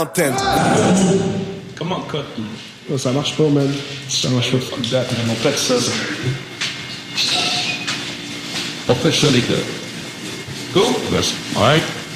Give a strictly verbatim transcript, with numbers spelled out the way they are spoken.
Antenne. Comment cut? Oh, ça marche pas, man. Ça marche pas. Fuck that, man. On fait ça, ça. Officially good. Cool? Yes. All right.